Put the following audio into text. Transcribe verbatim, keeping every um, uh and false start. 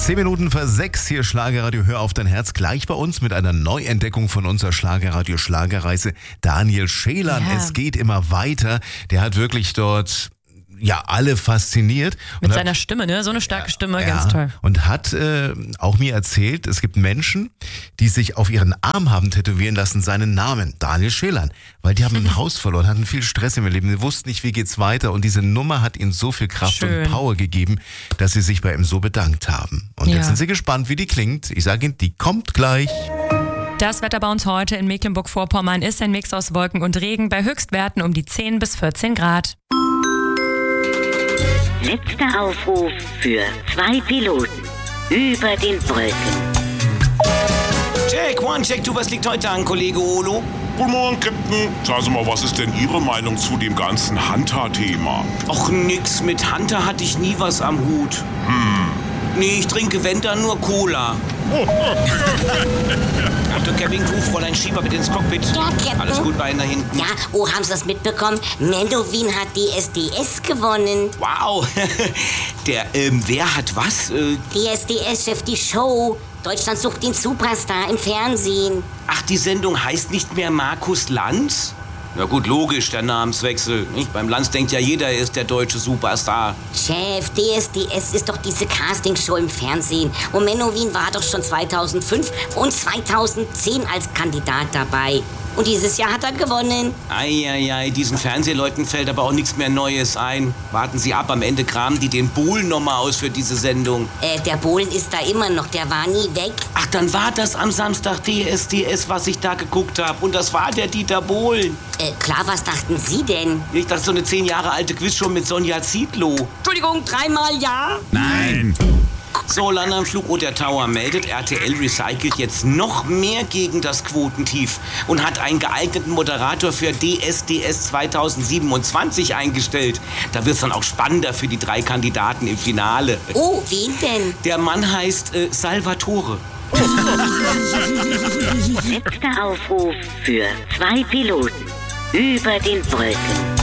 Zehn Minuten vor sechs, hier Schlagerradio, hör auf dein Herz, gleich bei uns mit einer Neuentdeckung von unserer Schlagerradio Schlagerreise. Daniel Schelan, Ja. Es geht immer weiter. Der hat wirklich dort ja alle fasziniert. Mit und seiner hat, Stimme, ne? So eine starke Stimme, ja, ganz toll. Und hat äh, auch mir erzählt, es gibt Menschen, die sich auf ihren Arm haben tätowieren lassen, seinen Namen, Daniel Schelan. Weil die haben ein Haus verloren, hatten viel Stress im Leben, sie wussten nicht, wie geht's weiter. Und diese Nummer hat ihnen so viel Kraft Schön. und Power gegeben, dass sie sich bei ihm so bedankt haben. Und Ja. jetzt sind sie gespannt, wie die klingt. Ich sage Ihnen, die kommt gleich. Das Wetter bei uns heute in Mecklenburg-Vorpommern ist ein Mix aus Wolken und Regen bei Höchstwerten um die zehn bis vierzehn Grad. Letzter Aufruf für zwei Piloten über den Wolken. Check, one, check, two, was liegt heute an, Kollege Olo? Guten Morgen, Captain. Sagen Sie mal, was ist denn Ihre Meinung zu dem ganzen Hunter-Thema? Och, nix, mit Hunter hatte ich nie was am Hut. Hm. Nee, ich trinke, wenn dann, nur Cola. Doktor Kevin Crew, Fräulein Schieber, bitte ins Cockpit. Ja, Captain. Alles gut bei Ihnen da hinten? Ja, oh, haben Sie das mitbekommen? Menowin hat die S D S gewonnen. Wow. Der, ähm, wer hat was? Äh, Die S D S-Chef, die Show. Deutschland sucht den Superstar im Fernsehen. ach, die Sendung heißt nicht mehr Markus Lanz? Na gut, logisch, der Namenswechsel. Nicht? Beim Lanz denkt ja jeder, er ist der deutsche Superstar. Chef, D S D S ist doch diese Castingshow im Fernsehen. Und Menowin war doch schon zweitausendfünf und zweitausendzehn als Kandidat dabei. Und dieses Jahr hat er gewonnen. Eieiei, diesen Fernsehleuten fällt aber auch nichts mehr Neues ein. Warten Sie ab, am Ende kramen die den Bohlen nochmal aus für diese Sendung. Äh, der Bohlen ist da immer noch, der war nie weg. Ach, dann war das am Samstag D S D S, was ich da geguckt habe. Und das war der Dieter Bohlen. Äh, klar, was dachten Sie denn? Nicht, das ist so eine zehn Jahre alte Quizshow mit Sonja Zietlow. Entschuldigung, dreimal ja? Nein. So, Landanflug O der Tower meldet, R T L recycelt jetzt noch mehr gegen das Quotentief und hat einen geeigneten Moderator für D S D S zweitausendsiebenundzwanzig eingestellt. Da wird's dann auch spannender für die drei Kandidaten im Finale. Oh, wen denn? Der Mann heißt äh, Salvatore. Letzter Aufruf für zwei Piloten über den Wolken.